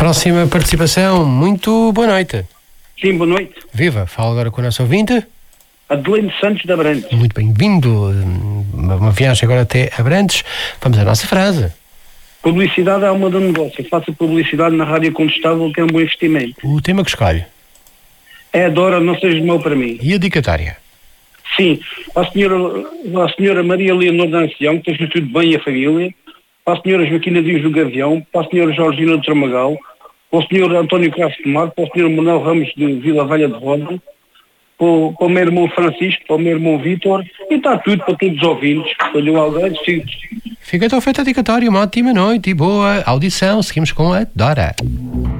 Próxima participação, muito boa noite. Sim, boa noite. Viva, fala agora com o nosso ouvinte. Adelino Santos de Abrantes. Muito bem-vindo. Uma viagem agora até Abrantes. Vamos à nossa frase. Publicidade é alma do negócio. Faça publicidade na rádio contestável, que é um bom investimento. O tema que escolhe. É Dora, não seja mau para mim. E a dedicatória? Sim, à senhora Maria Leonor da Ancião, que esteja tudo bem e a família. Para a senhora Joaquina Dias do Gavião. Para a senhora Georgina do Tramagal. Para o senhor António Castro de Mar. Para o senhor Manuel Ramos de Vila Velha de Roda. Para o meu irmão Francisco. Para o meu irmão Vítor. E está tudo para todos os ouvintes. Olha o Algarve, sim. Fica então feita a dedicatória. Uma ótima noite e boa audição. Seguimos com a Dora.